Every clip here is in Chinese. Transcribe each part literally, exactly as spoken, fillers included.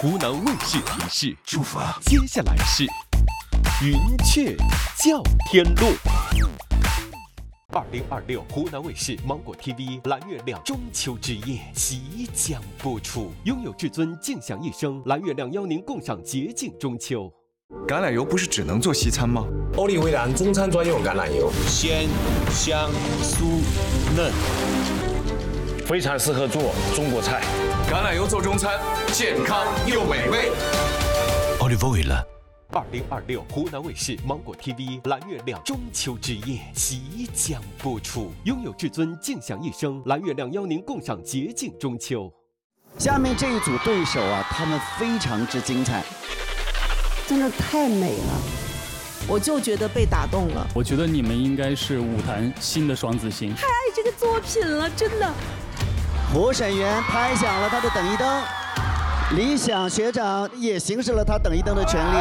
湖南卫视提示：出发，接下来是云雀叫天路。二零二六湖南卫视芒果 T V 蓝月亮中秋之夜即将播出，拥有至尊静享一生，蓝月亮邀您共赏洁净中秋。 橄榄油不是只能做西餐吗？ 欧丽维兰中餐专用橄榄油， 鲜、香、酥、嫩， 非常适合做中国菜。 橄榄油做中餐，健康又美味。 Olive Oil。 二零二六湖南卫视芒果 T V 蓝月亮中秋之夜即将播出，拥有至尊静享一生，蓝月亮邀您共赏洁净中秋。 下面这一组对手啊，他们非常之精彩， 真的太美了， 我就觉得被打动了。 我觉得你们应该是舞坛新的双子星， 太爱这个作品了，真的。 评审员拍响了他的等一灯，李想学长也行使了他等一灯的权利。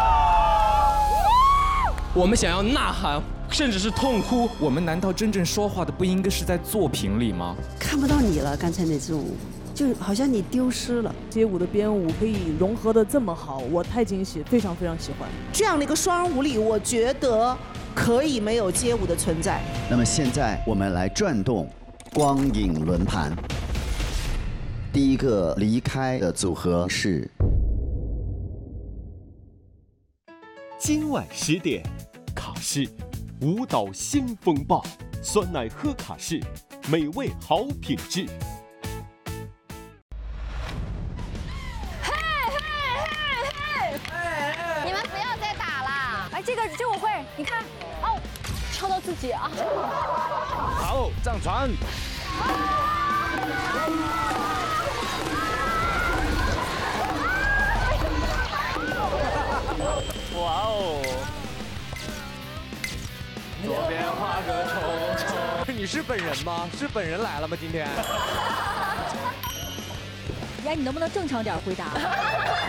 我们想要呐喊，甚至是痛哭。 我们难道真正说话的不应该是在作品里吗？ 看不到你了，刚才那种，就好像你丢失了。 街舞的编舞可以融合的这么好，我太惊喜，非常非常喜欢。这样的一个双人舞里，我觉得可以没有街舞的存在。 那么现在我们来转动光影轮盘，第一个离开的组合是。 今晚十点，卡士舞蹈新风暴，酸奶喝卡士，美味好品质。 嘿嘿嘿嘿！你们不要再打了！哎，这个这我会，你看，哦，敲到自己啊！ 好，上船。 哇哦！左边画个虫虫。你是本人吗？是本人来了吗？今天？ 哎，你能不能正常点回答？